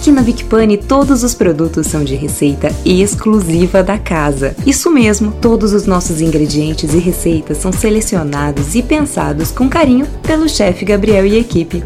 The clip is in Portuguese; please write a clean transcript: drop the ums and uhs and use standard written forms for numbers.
Aqui na Vic Pane, todos os produtos são de receita exclusiva da casa. Isso mesmo, todos os nossos ingredientes e receitas são selecionados e pensados com carinho pelo chefe Gabriel e equipe.